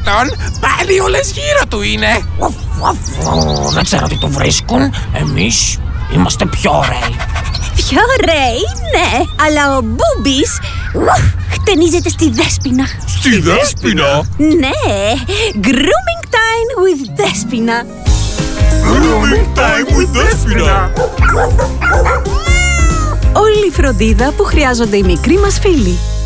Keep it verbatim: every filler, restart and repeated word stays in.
τον, πάλι όλες γύρω του είναι. Δεν ξέρω τι του βρίσκουν. Εμείς είμαστε πιο ωραίοι. Πιο ωραίοι, ναι, αλλά ο Μπούμπης χτενίζεται στη Δέσποινα. Στη Δέσποινα? Ναι, grooming time with Δέσποινα. Grooming time with Δέσποινα. Όλη η φροντίδα που χρειάζονται οι μικροί μας φίλοι.